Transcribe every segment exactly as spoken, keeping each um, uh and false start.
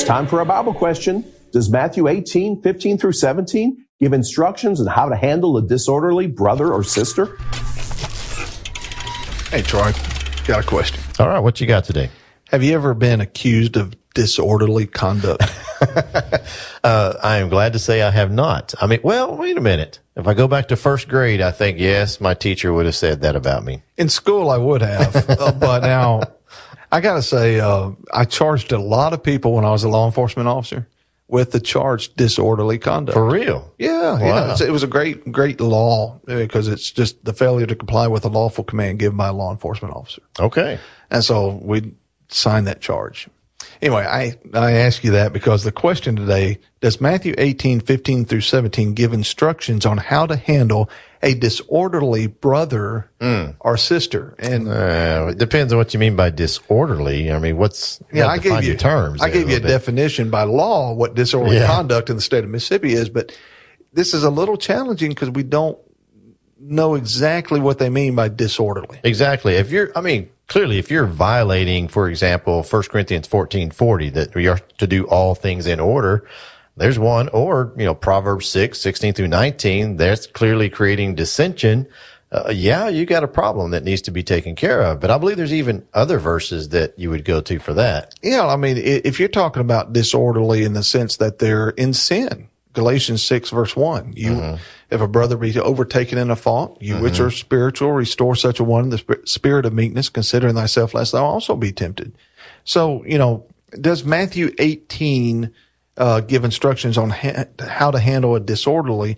It's time for a Bible question. Does Matthew eighteen, fifteen through seventeen give instructions on how to handle a disorderly brother or sister? Hey, Troy, got a question. All right, what you got today? Have you ever been accused of disorderly conduct? uh, I am glad to say I have not. I mean, well, wait a minute. If I go back to first grade, I think, yes, my teacher would have said that about me. In school, I would have, uh, but now I got to say, uh, I charged a lot of people when I was a law enforcement officer with the charge disorderly conduct. For real? Yeah. Wow. Yeah. It's, it was a great, great law because it's just the failure to comply with a lawful command given by a law enforcement officer. Okay. And so we signed that charge. Anyway, I, I ask you that because the question today, does Matthew eighteen, fifteen through seventeen give instructions on how to handle a disorderly brother mm. or sister? And uh, it depends on what you mean by disorderly. I mean, what's, you yeah, I gave you terms. I gave you a bit. definition by law what disorderly yeah. conduct in the state of Mississippi is, but this is a little challenging because we don't know exactly what they mean by disorderly. Exactly. If you're, I mean, clearly, if you're violating, for example, First Corinthians fourteen forty, that we are to do all things in order, there's one. Or, you know, Proverbs six, sixteen through nineteen, that's clearly creating dissension. Uh, yeah, you got a problem that needs to be taken care of. But I believe there's even other verses that you would go to for that. Yeah, I mean, if you're talking about disorderly in the sense that they're in sin, Galatians six, verse one, you, mm-hmm. if a brother be overtaken in a fault, you mm-hmm. which are spiritual, restore such a one in the sp- spirit of meekness, considering thyself, lest thou also be tempted. So, you know, does Matthew eighteen, uh, give instructions on ha- how to handle a disorderly?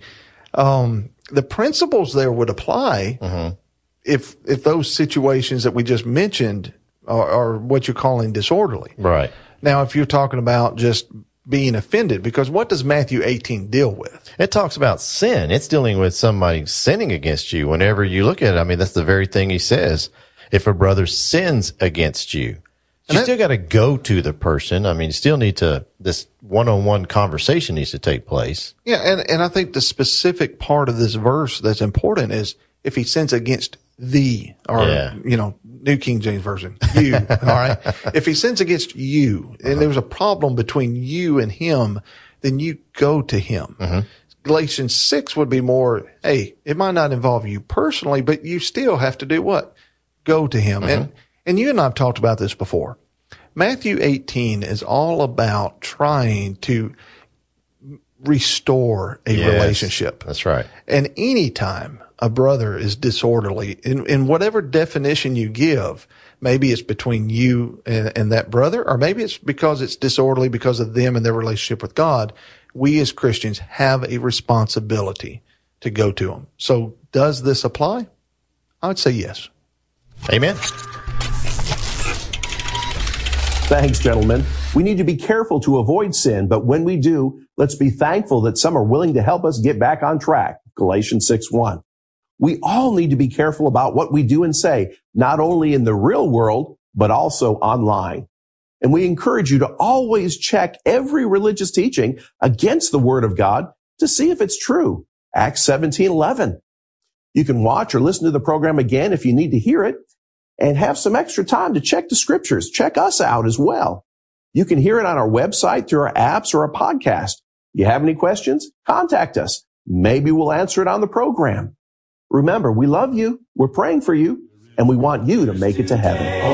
Um, the principles there would apply mm-hmm. if, if those situations that we just mentioned are, are what you're calling disorderly. Right. Now, if you're talking about just being offended, because what does Matthew eighteen deal with? It talks about sin. It's dealing with somebody sinning against you. Whenever you look at it, I mean, that's the very thing he says. If a brother sins against you, you that, still got to go to the person. I mean, you still need to, this one-on-one conversation needs to take place. Yeah. And, and I think the specific part of this verse that's important is if he sins against thee, or, yeah. you know, New King James Version, you, all right? If he sins against you and uh-huh. there's a problem between you and him, then you go to him. Uh-huh. Galatians six would be more, hey, it might not involve you personally, but you still have to do what? Go to him. Uh-huh. And, and you and I have talked about this before. Matthew eighteen is all about trying to restore a yes, relationship. That's right. And anytime a brother is disorderly, in, in whatever definition you give, maybe it's between you and, and that brother, or maybe it's because it's disorderly because of them and their relationship with God. We as Christians have a responsibility to go to them. So does this apply? I would say yes. Amen. Thanks, gentlemen. We need to be careful to avoid sin, but when we do, let's be thankful that some are willing to help us get back on track. Galatians six one. We all need to be careful about what we do and say, not only in the real world, but also online. And we encourage you to always check every religious teaching against the Word of God to see if it's true. Acts seventeen eleven. You can watch or listen to the program again if you need to hear it, and have some extra time to check the scriptures. Check us out as well. You can hear it on our website, through our apps, or a podcast. You have any questions? Contact us. Maybe we'll answer it on the program. Remember, we love you, we're praying for you, and we want you to make it to heaven.